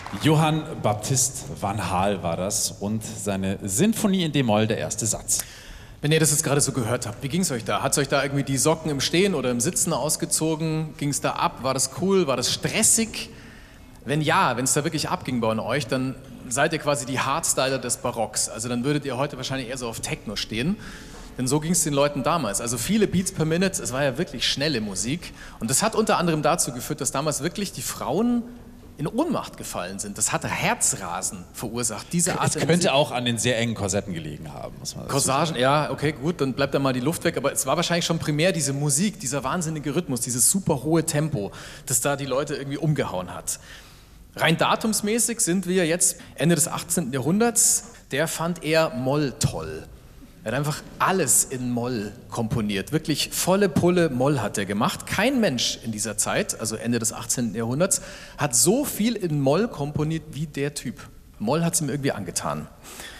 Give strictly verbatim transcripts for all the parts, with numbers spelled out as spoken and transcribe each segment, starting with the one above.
Johann Baptist van Haal war das und seine Sinfonie in D-Moll, der erste Satz. Wenn ihr das jetzt gerade so gehört habt, wie ging es euch da? Hat es euch da irgendwie die Socken im Stehen oder im Sitzen ausgezogen? Ging es da ab? War das cool? War das stressig? Wenn ja, wenn es da wirklich abging bei euch, dann seid ihr quasi die Hardstyler des Barocks. Also dann würdet ihr heute wahrscheinlich eher so auf Techno stehen. Denn so ging es den Leuten damals. Also viele Beats per Minute, es war ja wirklich schnelle Musik. Und das hat unter anderem dazu geführt, dass damals wirklich die Frauen in Ohnmacht gefallen sind. Das hatte Herzrasen verursacht. Diese Art es könnte auch an den sehr engen Korsetten gelegen haben, muss man Corsagen, sagen. Ja, okay, gut, dann bleibt da mal die Luft weg. Aber es war wahrscheinlich schon primär diese Musik, dieser wahnsinnige Rhythmus, dieses super hohe Tempo, das da die Leute irgendwie umgehauen hat. Rein datumsmäßig sind wir jetzt Ende des achtzehnten Jahrhunderts. Der fand eher Moll toll. Er hat einfach alles in Moll komponiert. Wirklich volle Pulle Moll hat er gemacht. Kein Mensch in dieser Zeit, also Ende des achtzehnten Jahrhunderts, hat so viel in Moll komponiert wie der Typ. Moll hat es ihm irgendwie angetan.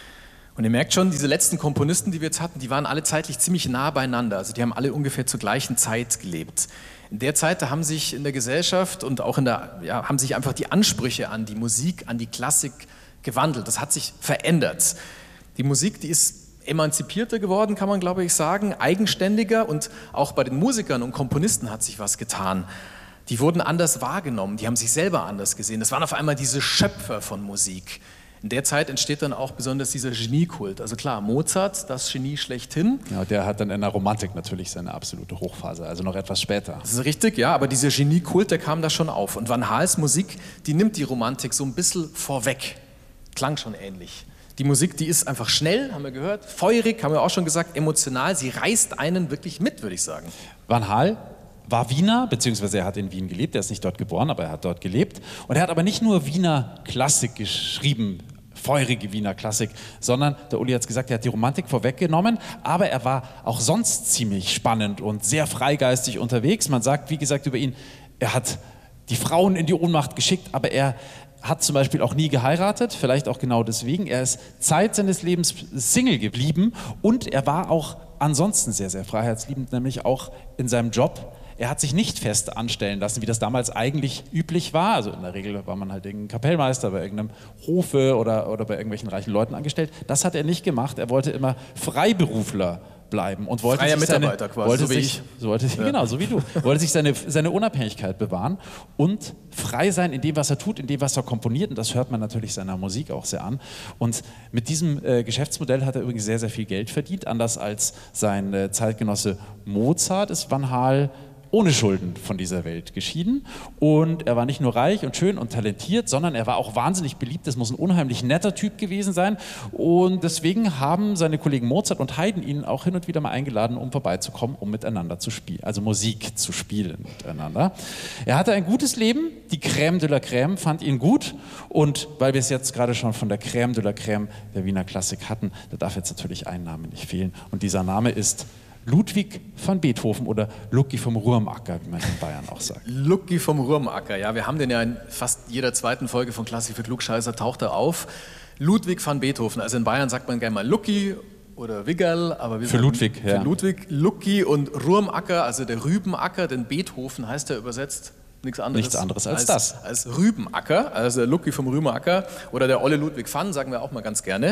Und ihr merkt schon, diese letzten Komponisten, die wir jetzt hatten, die waren alle zeitlich ziemlich nah beieinander. Also die haben alle ungefähr zur gleichen Zeit gelebt. In der Zeit, da haben sich in der Gesellschaft und auch in der, ja, haben sich einfach die Ansprüche an die Musik, an die Klassik gewandelt. Das hat sich verändert. Die Musik, die ist emanzipierter geworden, kann man glaube ich sagen, eigenständiger, und auch bei den Musikern und Komponisten hat sich was getan. Die wurden anders wahrgenommen, die haben sich selber anders gesehen. Das waren auf einmal diese Schöpfer von Musik. In der Zeit entsteht dann auch besonders dieser Geniekult. Also klar, Mozart, das Genie schlechthin. Ja, der hat dann in der Romantik natürlich seine absolute Hochphase, also noch etwas später. Das ist richtig, ja, aber dieser Geniekult, der kam da schon auf. Und Van Haals Musik, die nimmt die Romantik so ein bisschen vorweg. Klang schon ähnlich. Die Musik, die ist einfach schnell, haben wir gehört, feurig, haben wir auch schon gesagt, emotional. Sie reißt einen wirklich mit, würde ich sagen. Van Haal war Wiener, beziehungsweise er hat in Wien gelebt. Er ist nicht dort geboren, aber er hat dort gelebt. Und er hat aber nicht nur Wiener Klassik geschrieben, feurige Wiener Klassik, sondern, der Uli hat es gesagt, er hat die Romantik vorweggenommen, aber er war auch sonst ziemlich spannend und sehr freigeistig unterwegs. Man sagt, wie gesagt, über ihn, er hat die Frauen in die Ohnmacht geschickt, aber er hat zum Beispiel auch nie geheiratet, vielleicht auch genau deswegen. Er ist Zeit seines Lebens Single geblieben und er war auch ansonsten sehr, sehr freiheitsliebend, nämlich auch in seinem Job. Er hat sich nicht fest anstellen lassen, wie das damals eigentlich üblich war. Also in der Regel war man halt irgendein Kapellmeister bei irgendeinem Hofe oder, oder bei irgendwelchen reichen Leuten angestellt. Das hat er nicht gemacht. Er wollte immer Freiberufler bleiben und wollte Freier sich seine, Mitarbeiter quasi, wollte so wie sich, ich. So wollte, ja. Genau, so wie du. Wollte sich seine, seine Unabhängigkeit bewahren und frei sein in dem, was er tut, in dem, was er komponiert. Und das hört man natürlich seiner Musik auch sehr an. Und mit diesem äh, Geschäftsmodell hat er übrigens sehr, sehr viel Geld verdient. Anders als sein äh, Zeitgenosse Mozart ist Van Haal ohne Schulden von dieser Welt geschieden. Und er war nicht nur reich und schön und talentiert, sondern er war auch wahnsinnig beliebt. Das muss ein unheimlich netter Typ gewesen sein. Und deswegen haben seine Kollegen Mozart und Haydn ihn auch hin und wieder mal eingeladen, um vorbeizukommen, um miteinander zu spielen, also Musik zu spielen miteinander. Er hatte ein gutes Leben. Die Crème de la Crème fand ihn gut. Und weil wir es jetzt gerade schon von der Crème de la Crème der Wiener Klassik hatten, da darf jetzt natürlich ein Name nicht fehlen. Und dieser Name ist Ludwig van Beethoven oder Lucki vom Ruhrmacker, wie man in Bayern auch sagt. Lucki vom Ruhrmacker, ja, wir haben den ja in fast jeder zweiten Folge von Klassik für Klugscheißer, taucht er auf. Ludwig van Beethoven, also in Bayern sagt man gerne mal Lucki oder Wiggerl, aber wir für Ludwig, für ja. Ludwig, Lucki und Ruhrmacker, also der Rübenacker, denn Beethoven heißt er übersetzt nichts anderes, nichts anderes als, als das. Als Rübenacker, also der Lucki vom Rübenacker oder der olle Ludwig van, sagen wir auch mal ganz gerne.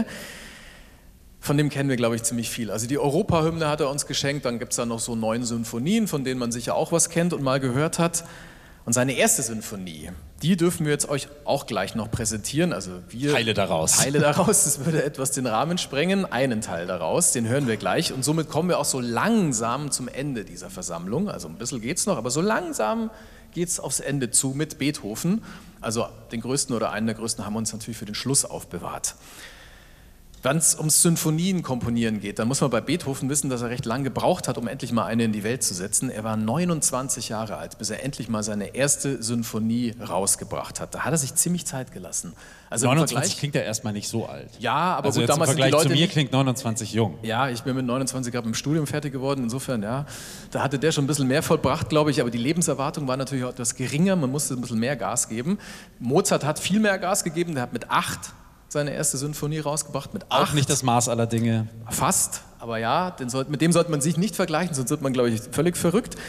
Von dem kennen wir, glaube ich, ziemlich viel. Also die Europahymne hat er uns geschenkt, dann gibt es da noch so neun Sinfonien, von denen man sicher auch was kennt und mal gehört hat. Und seine erste Sinfonie, die dürfen wir jetzt euch auch gleich noch präsentieren. Also wir Teile daraus. Teile daraus, das würde etwas den Rahmen sprengen. Einen Teil daraus, den hören wir gleich. Und somit kommen wir auch so langsam zum Ende dieser Versammlung. Also ein bisschen geht es noch, aber so langsam geht es aufs Ende zu mit Beethoven. Also den größten oder einen der größten haben wir uns natürlich für den Schluss aufbewahrt. Wenn es ums Sinfonien komponieren geht, dann muss man bei Beethoven wissen, dass er recht lange gebraucht hat, um endlich mal eine in die Welt zu setzen. Er war neunundzwanzig Jahre alt, bis er endlich mal seine erste Sinfonie rausgebracht hat. Da hat er sich ziemlich Zeit gelassen. Also neunundzwanzig klingt ja erstmal nicht so alt. Ja, aber also gut, jetzt damals im Vergleich sind die Leute zu mir nicht, klingt neunundzwanzig jung. Ja, ich bin mit neunundzwanzig gerade im Studium fertig geworden, insofern, ja, da hatte der schon ein bisschen mehr vollbracht, glaube ich, aber die Lebenserwartung war natürlich auch etwas geringer, man musste ein bisschen mehr Gas geben. Mozart hat viel mehr Gas gegeben, der hat mit acht seine erste Sinfonie rausgebracht, mit acht. Auch nicht das Maß aller Dinge. Fast, aber ja, den soll, mit dem sollte man sich nicht vergleichen, sonst wird man, glaube ich, völlig verrückt.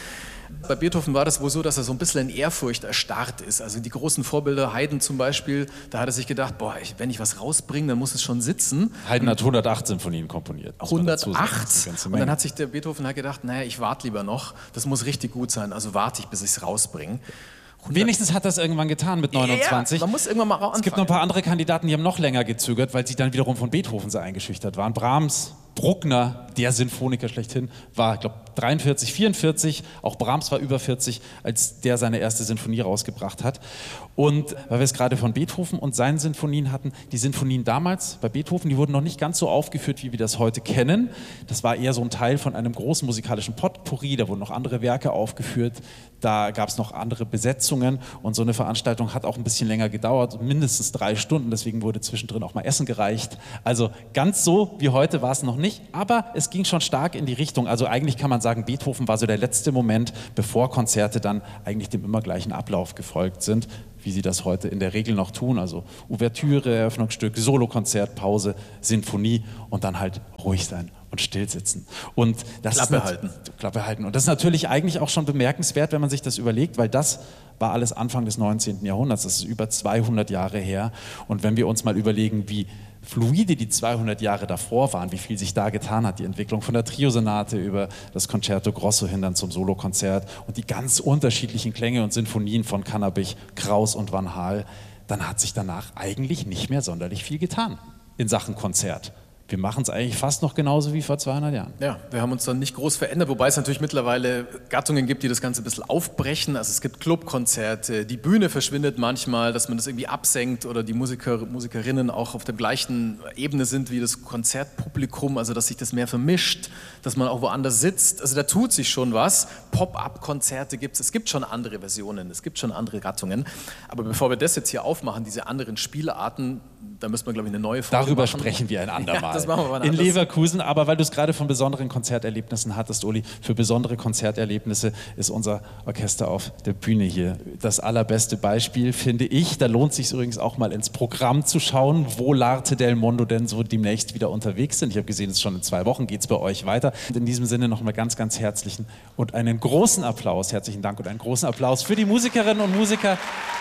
Bei Beethoven war das wohl so, dass er so ein bisschen in Ehrfurcht erstarrt ist. Also die großen Vorbilder, Haydn zum Beispiel, da hat er sich gedacht, boah, ich, wenn ich was rausbringe, dann muss es schon sitzen. Haydn hat hundertacht Sinfonien komponiert. hundertacht? Und dann hat sich der Beethoven halt gedacht, naja, ich warte lieber noch, das muss richtig gut sein, also warte ich, bis ich es rausbringe. Wenigstens hat er es irgendwann getan mit neunundzwanzig. Ja, man muss irgendwann mal anfangen. Es gibt noch ein paar andere Kandidaten, die haben noch länger gezögert, weil sie dann wiederum von Beethoven so eingeschüchtert waren. Brahms, Bruckner, der Sinfoniker schlechthin, war, ich glaube, dreiundvierzig, vierundvierzig. Auch Brahms war über vierzig, als der seine erste Sinfonie rausgebracht hat. Und weil wir es gerade von Beethoven und seinen Sinfonien hatten, die Sinfonien damals bei Beethoven, die wurden noch nicht ganz so aufgeführt, wie wir das heute kennen. Das war eher so ein Teil von einem großen musikalischen Potpourri, da wurden noch andere Werke aufgeführt, da gab es noch andere Besetzungen und so eine Veranstaltung hat auch ein bisschen länger gedauert, mindestens drei Stunden, deswegen wurde zwischendrin auch mal Essen gereicht. Also ganz so wie heute war es noch nicht, aber es ging schon stark in die Richtung. Also eigentlich kann man sagen, Beethoven war so der letzte Moment, bevor Konzerte dann eigentlich dem immer gleichen Ablauf gefolgt sind, wie sie das heute in der Regel noch tun. Also Ouvertüre, Eröffnungsstück, Solokonzert, Pause, Sinfonie und dann halt ruhig sein und still sitzen. Und das Klappe ist halten. Klappe halten. Und das ist natürlich eigentlich auch schon bemerkenswert, wenn man sich das überlegt, weil das war alles Anfang des neunzehnten Jahrhunderts. Das ist über zweihundert Jahre her. Und wenn wir uns mal überlegen, wie fluide die zweihundert Jahre davor waren, wie viel sich da getan hat, die Entwicklung von der Triosonate über das Concerto Grosso hin dann zum Solokonzert und die ganz unterschiedlichen Klänge und Sinfonien von Cannabich, Kraus und Van Haal, dann hat sich danach eigentlich nicht mehr sonderlich viel getan in Sachen Konzert. Wir machen es eigentlich fast noch genauso wie vor zweihundert Jahren. Ja, wir haben uns dann nicht groß verändert, wobei es natürlich mittlerweile Gattungen gibt, die das Ganze ein bisschen aufbrechen. Also es gibt Clubkonzerte, die Bühne verschwindet manchmal, dass man das irgendwie absenkt oder die Musiker, Musikerinnen auch auf der gleichen Ebene sind wie das Konzertpublikum, also dass sich das mehr vermischt, dass man auch woanders sitzt. Also da tut sich schon was. Pop-up-Konzerte gibt es, es gibt schon andere Versionen, es gibt schon andere Gattungen. Aber bevor wir das jetzt hier aufmachen, diese anderen Spielarten, da müssen wir, glaube ich, eine neue Folge Darüber machen. sprechen wir ein andermal. Ja, das machen wir mal in anders. Leverkusen, aber weil du es gerade von besonderen Konzerterlebnissen hattest, Uli, für besondere Konzerterlebnisse ist unser Orchester auf der Bühne hier das allerbeste Beispiel, finde ich. Da lohnt es sich übrigens auch mal ins Programm zu schauen, wo L'Arte del Mondo denn so demnächst wieder unterwegs sind. Ich habe gesehen, es ist schon in zwei Wochen geht es bei euch weiter. Und in diesem Sinne nochmal ganz, ganz herzlichen und einen großen Applaus, herzlichen Dank und einen großen Applaus für die Musikerinnen und Musiker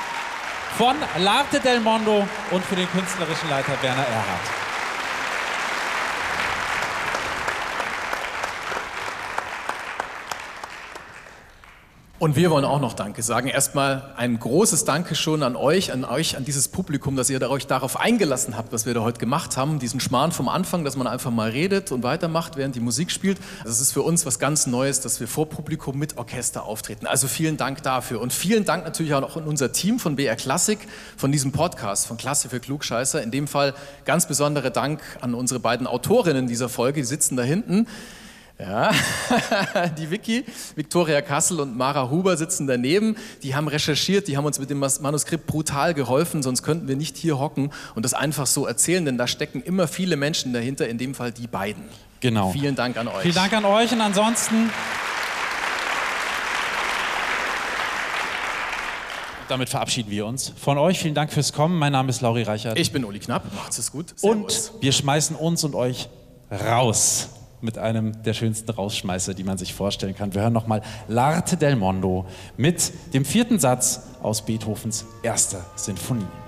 von L'Arte del Mondo und für den künstlerischen Leiter Werner Erhardt. Und wir wollen auch noch Danke sagen. Erstmal ein großes Dankeschön an euch, an euch, an dieses Publikum, dass ihr euch darauf eingelassen habt, was wir da heute gemacht haben. Diesen Schmarrn vom Anfang, dass man einfach mal redet und weitermacht, während die Musik spielt. Das ist für uns was ganz Neues, dass wir vor Publikum mit Orchester auftreten. Also vielen Dank dafür. Und vielen Dank natürlich auch an unser Team von B R Klassik, von diesem Podcast, von Klasse für Klugscheißer. In dem Fall ganz besonderer Dank an unsere beiden Autorinnen dieser Folge, die sitzen da hinten. Ja, die Vicky, Viktoria Kassel und Mara Huber sitzen daneben. Die haben recherchiert, die haben uns mit dem Manuskript brutal geholfen, sonst könnten wir nicht hier hocken und das einfach so erzählen, denn da stecken immer viele Menschen dahinter, in dem Fall die beiden. Genau. Vielen Dank an euch. Vielen Dank an euch und ansonsten... Damit verabschieden wir uns von euch. Vielen Dank fürs Kommen. Mein Name ist Lauri Reichert. Ich bin Uli Knapp. Macht's es gut. Servus. Und wir schmeißen uns und euch raus mit einem der schönsten Rausschmeißer, die man sich vorstellen kann. Wir hören nochmal L'Arte del Mondo mit dem vierten Satz aus Beethovens erster Sinfonie.